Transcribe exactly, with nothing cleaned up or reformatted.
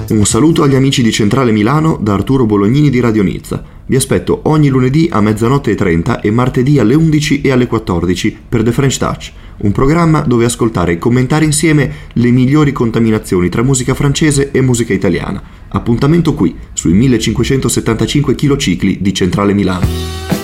Un saluto agli amici di Centrale Milano da Arturo Bolognini di Radio Nizza. Vi aspetto ogni lunedì a mezzanotte e trenta e martedì alle undici e alle quattordici per The French Touch, un programma dove ascoltare e commentare insieme le migliori contaminazioni tra musica francese e musica italiana. Appuntamento qui, sui millecinquecentosettantacinque kilocicli di Centrale Milano.